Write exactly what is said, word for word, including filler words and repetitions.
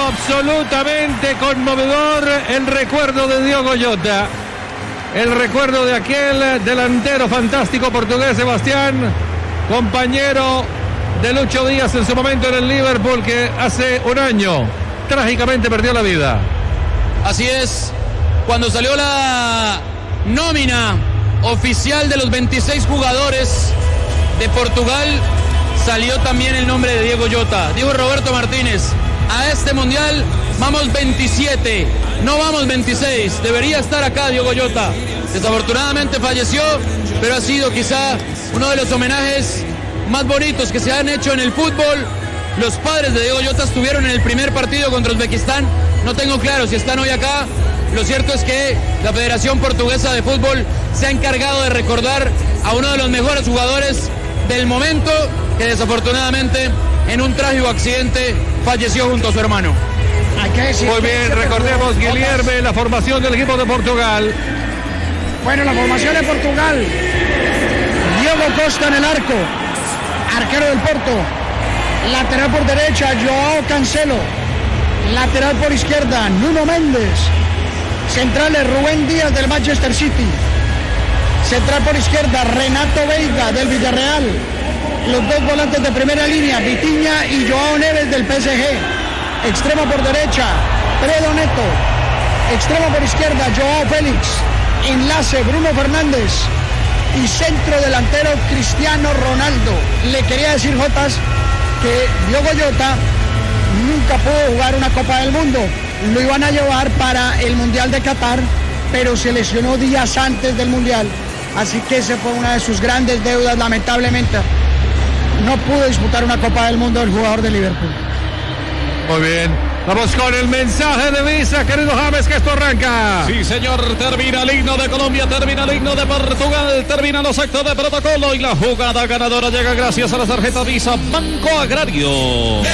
absolutamente conmovedor el recuerdo de Diogo Jota. El recuerdo de aquel delantero fantástico portugués, Sebastián, compañero de Lucho Díaz en su momento en el Liverpool, que hace un año trágicamente perdió la vida. Así es, cuando salió la nómina oficial de los veintiséis jugadores de Portugal, salió también el nombre de Diogo Jota. Dijo Roberto Martínez, a este mundial vamos veintisiete, no vamos veintiséis, debería estar acá Diogo Jota. Desafortunadamente falleció, pero ha sido quizá uno de los homenajes más bonitos que se han hecho en el fútbol. Los padres de Diogo Jota estuvieron en el primer partido contra Uzbekistán, no tengo claro si están hoy acá. Lo cierto es que la Federación Portuguesa de Fútbol se ha encargado de recordar a uno de los mejores jugadores del momento, que desafortunadamente en un trágico accidente falleció junto a su hermano. Hay que decir Muy bien, recordemos, Guilherme, la formación del equipo de Portugal. Bueno, la formación de Portugal: Diogo Costa en el arco, arquero del Porto. Lateral por derecha, Joao Cancelo. Lateral por izquierda, Nuno Méndez. Centrales, Rubén Díaz del Manchester City. Central por izquierda, Renato Veiga del Villarreal. Los dos volantes de primera línea, Vitinha y Joao Neves del P S G. Extremo por derecha, Pedro Neto. Extremo por izquierda, Joao Félix. Enlace, Bruno Fernández. Y centro delantero, Cristiano Ronaldo. Le quería decir, Jotas, que Diogo Jota nunca pudo jugar una Copa del Mundo. Lo iban a llevar para el Mundial de Qatar, pero se lesionó días antes del Mundial. Así que esa fue una de sus grandes deudas, lamentablemente. No pudo disputar una Copa del Mundo el jugador de Liverpool. Muy bien. Vamos con el mensaje de Visa, querido James, que esto arranca. Sí, señor, termina el himno de Colombia, termina el himno de Portugal, terminan los actos de protocolo y la jugada ganadora llega gracias a la tarjeta Visa Banco Agrario.